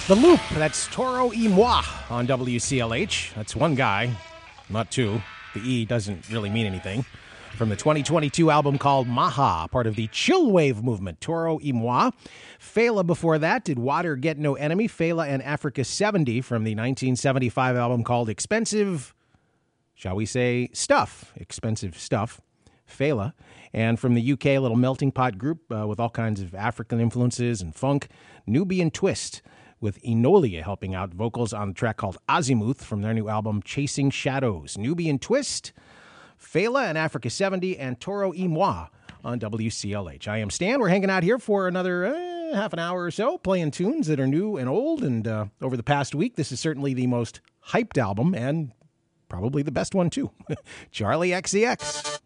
The Loop, that's Toro y Moi on WCLH. That's one guy, not two. The E doesn't really mean anything. From the 2022 album called Maha, part of the Chillwave movement, Toro y Moi. Fela before that did Water Get No Enemy, Fela and Africa 70 from the 1975 album called Expensive, shall we say, Stuff. Expensive Stuff. Fela. And from the UK, a little melting pot group with all kinds of African influences and funk, Nubian Twist, with Enolia helping out vocals on the track called Azimuth from their new album Chasing Shadows. Nubian Twist, Fela and Africa 70, and Toro y Moi on WCLH. I am Stan. We're hanging out here for another half an hour or so, playing tunes that are new and old. And over the past week, this is certainly the most hyped album and probably the best one, too. Charlie XCX.